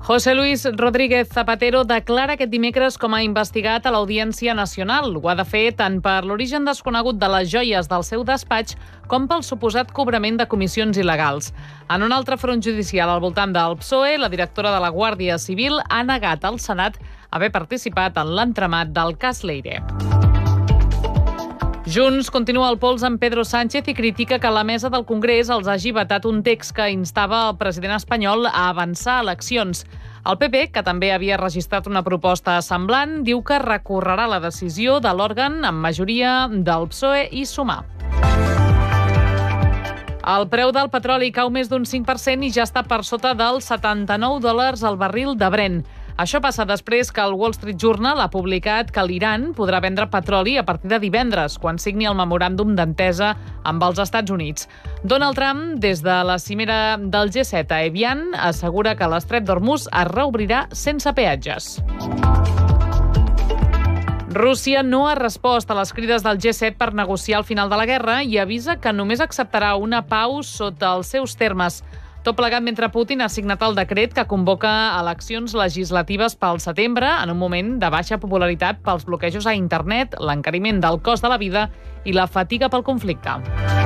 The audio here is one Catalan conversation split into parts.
José Luis Rodríguez Zapatero declara aquest dimecres com a investigat a l'Audiència Nacional. Ho ha de fer tant per l'origen desconegut de les joies del seu despatx com pel suposat cobrament de comissions il·legals. En un altre front judicial al voltant del PSOE, la directora de la Guàrdia Civil ha negat al Senat haver participat en l'entramat del cas Leire. Junts continua el pols amb Pedro Sánchez i critica que la mesa del Congrés els hagi vetat un text que instava el president espanyol a avançar eleccions. El PP, que també havia registrat una proposta semblant, diu que recorrerà la decisió de l'òrgan amb majoria del PSOE i Sumar. El preu del petroli cau més d'un 5% i ja està per sota dels $79 al barril de Brent. Això passa després que el Wall Street Journal ha publicat que l'Iran podrà vendre petroli a partir de divendres, quan signi el memoràndum d'entesa amb els Estats Units. Donald Trump, des de la cimera del G7 a Evian, assegura que l'estret d'Hormuz es reobrirà sense peatges. Rússia no ha respost a les crides del G7 per negociar el final de la guerra i avisa que només acceptarà una pau sota els seus termes. Tot plegat mentre Putin ha signat el decret que convoca eleccions legislatives pel setembre en un moment de baixa popularitat pels bloquejos a internet, l'encariment del cost de la vida i la fatiga pel conflicte.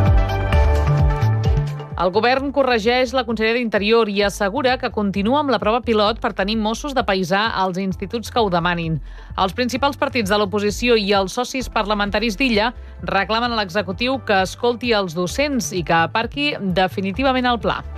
El govern corregeix la consellera d'Interior i assegura que continua amb la prova pilot per tenir Mossos de paisà als instituts que ho demanin. Els principals partits de l'oposició i els socis parlamentaris d'Illa reclamen a l'executiu que escolti els docents i que aparqui definitivament el pla.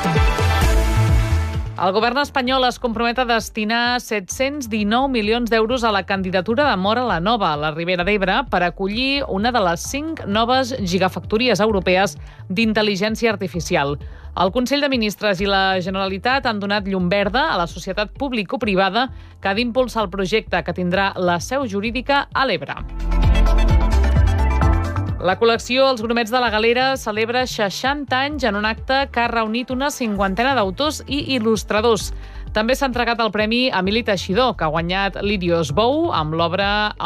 El govern espanyol es compromet a destinar 719 milions d'euros a la candidatura de Móra la Nova, a la Ribera d'Ebre, per acollir una de les 5 noves gigafactories europees d'intel·ligència artificial. El Consell de Ministres i la Generalitat han donat llum verda a la societat público-privada que ha d'impulsar el projecte, que tindrà la seu jurídica a l'Ebre. La col·lecció Els Grumets de la Galera celebra 60 anys en un acte que ha reunit una 50ena d'autors i il·lustradors. També s'ha entregat el premi a Emili Teixidor, que ha guanyat l'Irios Bou amb l'obra